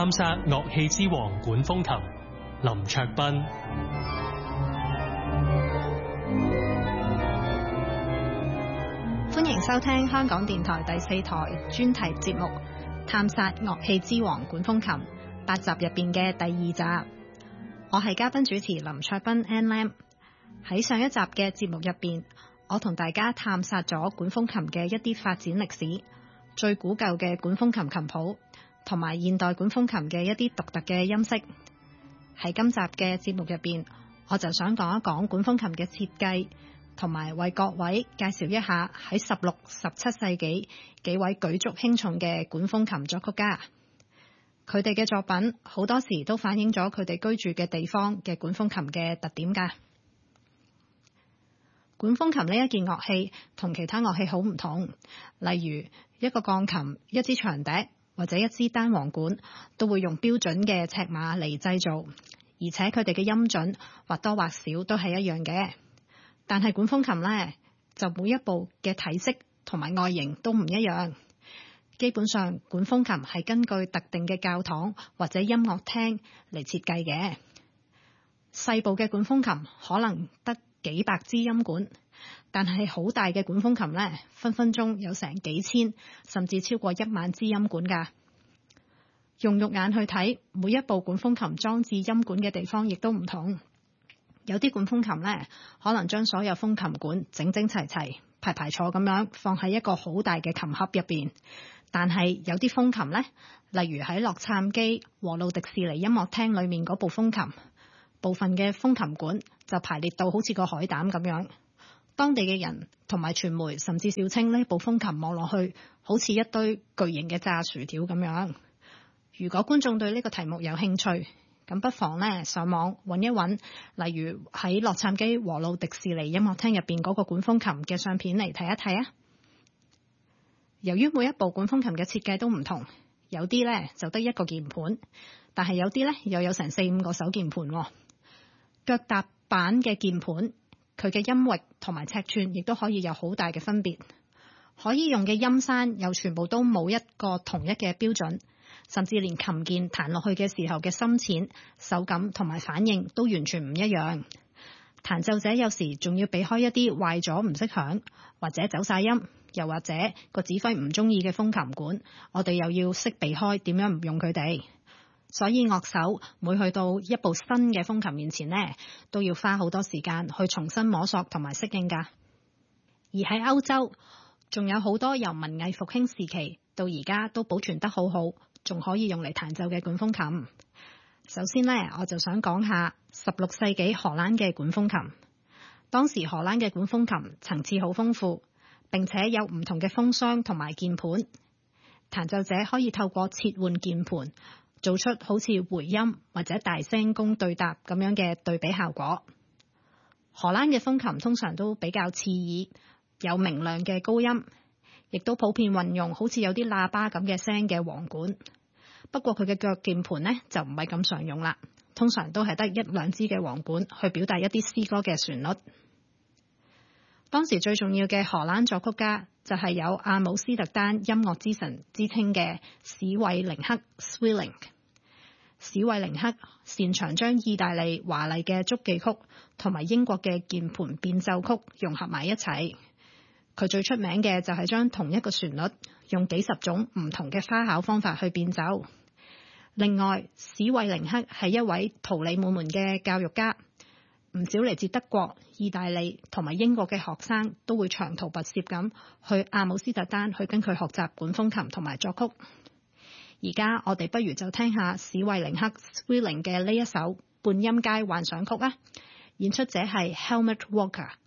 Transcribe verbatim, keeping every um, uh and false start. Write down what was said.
探索樂器之王管風琴林卓斌。 歡迎收聽香港電台第四台專題節目《探索樂器之王管風琴》八集入邊嘅第二集。我係嘉賓主持林卓斌 Ann Lam。喺上一集嘅節目入邊，我同大家探索咗管風琴嘅一啲發展歷史、最古舊嘅管風琴琴譜，同埋現代管風琴嘅一啲獨特嘅音色。喺今集嘅節目入邊，我就想講一講管風琴嘅設計，同埋為各位介紹一下喺十六、十七世紀幾位舉足輕重嘅管風琴作曲家。佢哋嘅作品好多時都反映咗佢哋居住嘅地方嘅管風琴嘅特點㗎。管風琴呢一件樂器同其他樂器好唔同，例如一個鋼琴、一支長笛或者一支單簧管都會用標準嘅尺碼嚟製造，而且佢哋嘅音準或多或少都係一樣嘅。但係管風琴呢，就每一部嘅體積同埋外形都唔一樣。基本上管風琴係根據特定嘅教堂或者音樂廳嚟設計嘅。細部嘅管風琴可能得幾百支音管，但係好大嘅管風琴呢，分分鐘有成幾千甚至超過一萬支音管㗎。用肉眼去睇，每一部管風琴裝置音管嘅地方亦都唔同。有啲管風琴呢，可能將所有風琴管整整齊齊排排坐咁樣放喺一個好大嘅琴盒入邊，但係有啲風琴呢，例如喺洛杉磯和路迪士尼音樂廳裏面嗰部風琴，部分嘅風琴管就排列到好似個海膽咁樣。當地嘅人同埋傳媒甚至笑稱呢部風琴望落去好似一堆巨型嘅炸薯條咁樣。如果觀眾對呢個題目有興趣，咁不妨呢上網揾一揾，例如喺洛杉磯和路迪士尼音樂廳入邊嗰個管風琴嘅相片嚟睇一睇啊。由於每一部管風琴嘅設計都唔同，有啲呢就得一個鍵盤，但係有啲呢又有成四五個手鍵盤。腳踏板嘅鍵盤，佢嘅音域同埋尺寸亦都可以有好大嘅分別。可以用嘅音山又全部都冇一個統一嘅標準，甚至連琴鍵彈落去嘅時候嘅深淺、手感同埋反應都完全唔一樣。彈奏者有時仲要避開一啲壞咗唔識響，或者走晒音，又或者個指揮唔中意嘅風琴管，我哋又要識避開點樣唔用佢哋。所以樂手每去到一部新嘅風琴面前呢，都要花好多時間去重新摸索同埋適應㗎。而喺歐洲，仲有好多由文藝復興時期到而家都保存得好好，仲可以用嚟彈奏嘅管風琴。首先呢，我就想講下十六世紀荷蘭嘅管風琴。當時荷蘭嘅管風琴層次好豐富，並且有唔同嘅風箱同埋鍵盤，彈奏者可以透過切換鍵盤做出好似回音或者大聲公對答咁樣嘅對比效果。荷蘭嘅風琴通常都比較刺耳，有明亮嘅高音，亦都普遍運用好似有啲喇叭咁嘅聲嘅簧管。不過佢嘅腳鍵盤呢就唔係咁常用啦，通常都係得一兩支嘅簧管去表達一啲詩歌嘅旋律。當時最重要嘅荷蘭作曲家就係有阿姆斯特丹音樂之神之稱嘅史惠寧克 （Sweelinck）。史惠寧克擅長將意大利華麗嘅觸記曲同埋英國嘅鍵盤變奏曲融合埋一齊。佢最出名嘅就係將同一個旋律用幾十種唔同嘅花巧方法去變奏。另外，史惠寧克係一位桃李滿門嘅教育家，唔少嚟自德國、意大利同埋英國嘅學生都會長途跋涉咁去阿姆斯特丹去跟佢學習管風琴同埋作曲。而家我哋不如就聽下史惠寧克 Sweelinck 嘅呢一首半音階幻想曲啊！演出者係 Helmut Walker。